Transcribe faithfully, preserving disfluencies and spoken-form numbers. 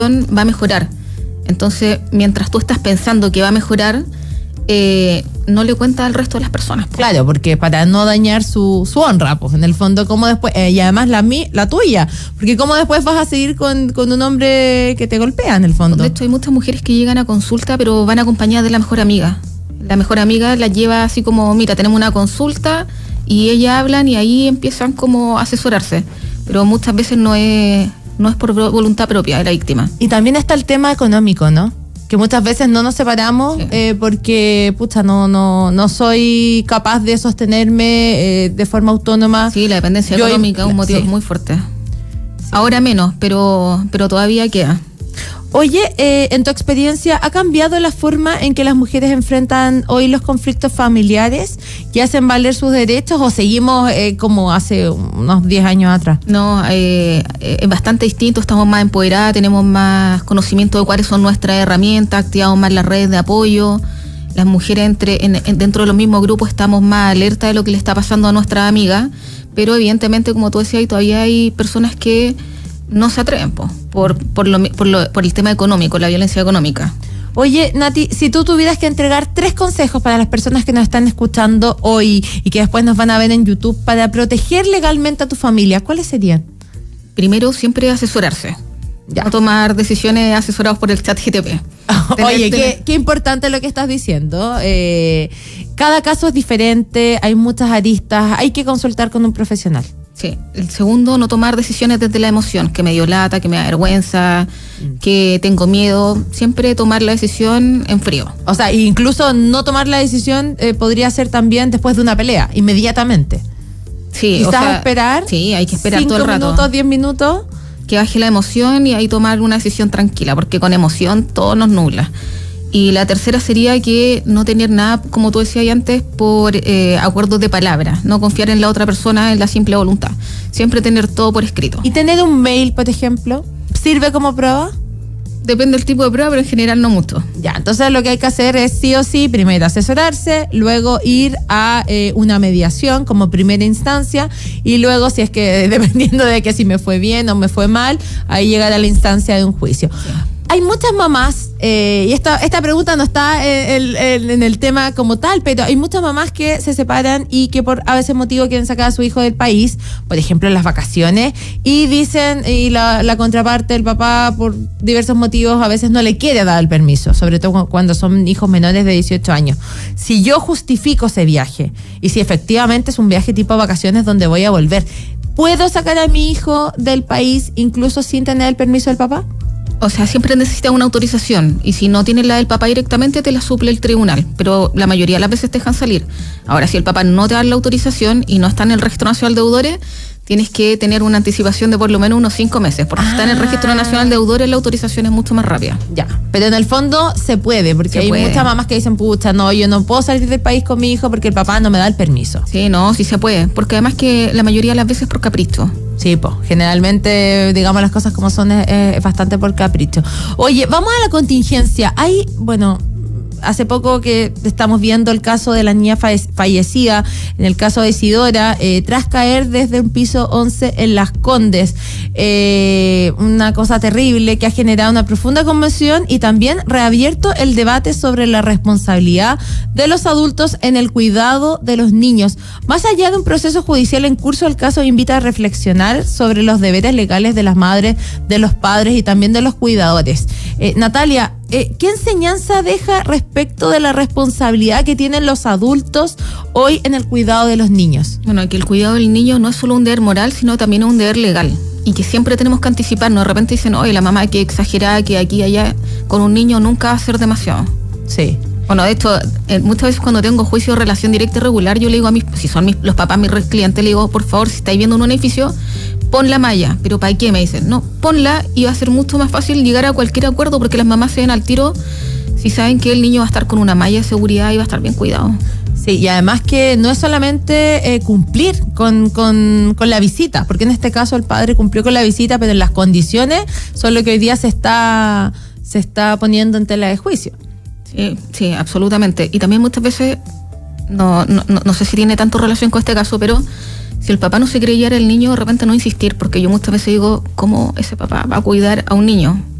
va a mejorar. Entonces, mientras tú estás pensando que va a mejorar, eh, no le cuentas al resto de las personas. Pues. Claro, porque para no dañar su, su honra, pues en el fondo, ¿cómo después? Eh, y además la, la tuya, porque ¿cómo después vas a seguir con, con un hombre que te golpea en el fondo? De hecho, hay muchas mujeres que llegan a consulta, pero van acompañadas de la mejor amiga. La mejor amiga la lleva así como, mira, tenemos una consulta, y ellas hablan y ahí empiezan como a asesorarse. Pero muchas veces no es, no es por voluntad propia de la víctima. Y también está el tema económico, ¿no? Que muchas veces no nos separamos sí. eh, porque, pucha, no, no, no soy capaz de sostenerme eh, de forma autónoma. Sí, la dependencia Yo, económica es un motivo sí. muy fuerte. Sí. Ahora menos, pero, pero todavía queda. Oye, eh, en tu experiencia, ¿ha cambiado la forma en que las mujeres enfrentan hoy los conflictos familiares y hacen valer sus derechos o seguimos eh, como hace unos diez años atrás? No, eh, es bastante distinto, estamos más empoderadas, tenemos más conocimiento de cuáles son nuestras herramientas, activamos más las redes de apoyo. Las mujeres entre, en, en, dentro de los mismos grupos estamos más alertas de lo que le está pasando a nuestra amiga, pero evidentemente, como tú decías, todavía hay personas que no se atreven po, por, por, lo, por, lo, por el tema económico, la violencia económica. Oye, Nati, si tú tuvieras que entregar tres consejos para las personas que nos están escuchando hoy y que después nos van a ver en YouTube para proteger legalmente a tu familia, ¿cuáles serían? Primero, siempre asesorarse. Ya. No tomar decisiones asesorados por el chat G T P. Oye, qué, qué importante lo que estás diciendo. Eh, cada caso es diferente, hay muchas aristas, hay que consultar con un profesional. Sí. El segundo, no tomar decisiones desde la emoción, que me dio lata, que me da vergüenza, mm. que tengo miedo. Siempre tomar la decisión en frío. O sea, incluso no tomar la decisión eh, podría ser también después de una pelea, inmediatamente. Sí. Quizás o sea, esperar. Sí, hay que esperar todo el rato. cinco minutos, diez minutos. Que baje la emoción y ahí tomar una decisión tranquila, porque con emoción todo nos nubla. Y la tercera sería que no tener nada, como tú decías antes, por eh, acuerdos de palabra, no confiar en la otra persona en la simple voluntad, siempre tener todo por escrito. ¿Y tener un mail, por ejemplo, sirve como prueba? Depende del tipo de prueba, pero en general no mucho. Ya, entonces lo que hay que hacer es sí o sí, primero asesorarse, luego ir a eh, una mediación como primera instancia y luego si es que, dependiendo de que si me fue bien o me fue mal, ahí llegar a la instancia de un juicio. Sí. Hay muchas mamás, eh, y esta, esta pregunta no está en, en, en el tema como tal, pero hay muchas mamás que se separan y que por a veces motivo quieren sacar a su hijo del país, por ejemplo en las vacaciones, y dicen, y la, la contraparte, el papá, por diversos motivos, a veces no le quiere dar el permiso, sobre todo cuando son hijos menores de dieciocho años. Si yo justifico ese viaje, y si efectivamente es un viaje tipo vacaciones donde voy a volver, ¿puedo sacar a mi hijo del país incluso sin tener el permiso del papá? O sea, siempre necesitas una autorización y si no tienes la del papá directamente te la suple el tribunal, pero la mayoría de las veces te dejan salir. Ahora, si el papá no te da la autorización y no está en el Registro Nacional de Deudores, tienes que tener una anticipación de por lo menos unos cinco meses, porque ah. si está en el Registro Nacional de Deudores la autorización es mucho más rápida. Ya, pero en el fondo se puede, porque se hay puede. muchas mamás que dicen, pucha, no, yo no puedo salir del país con mi hijo porque el papá no me da el permiso. Sí, no, sí se puede, porque además que la mayoría de las veces por capricho. Sí, pues, generalmente, digamos las cosas como son, es, es bastante por capricho. Oye, vamos a la contingencia. Hay, bueno, hace poco que estamos viendo el caso de la niña fallecida, en el caso de Isidora, eh, tras caer desde un piso once en Las Condes. Eh, una cosa terrible que ha generado una profunda conmoción y también reabierto el debate sobre la responsabilidad de los adultos en el cuidado de los niños. Más allá de un proceso judicial en curso, el caso invita a reflexionar sobre los deberes legales de las madres, de los padres y también de los cuidadores. Eh, Natalia, Eh, ¿qué enseñanza deja respecto de la responsabilidad que tienen los adultos hoy en el cuidado de los niños? Bueno, que el cuidado del niño no es solo un deber moral, sino también un deber legal. Y que siempre tenemos que anticiparnos. De repente dicen, oye, la mamá que exagerada, que aquí y allá, con un niño nunca va a ser demasiado. Sí. Bueno, de hecho, eh, muchas veces cuando tengo juicio de relación directa y regular, yo le digo a mis, si son mis, los papás mis clientes, le digo, por favor, si estáis viendo en un edificio, pon la malla. ¿Pero para qué? Me dicen. No, ponla y va a ser mucho más fácil llegar a cualquier acuerdo porque las mamás se ven al tiro si saben que el niño va a estar con una malla de seguridad y va a estar bien cuidado. Sí, y además que no es solamente eh, cumplir con, con, con la visita, porque en este caso el padre cumplió con la visita, pero en las condiciones son lo que hoy día se está, se está poniendo en tela de juicio. Sí, sí, absolutamente. Y también muchas veces, no, no, no, no sé si tiene tanto relación con este caso, pero si el papá no se creyera el niño, de repente no insistir, porque yo muchas veces digo, ¿cómo ese papá va a cuidar a un niño?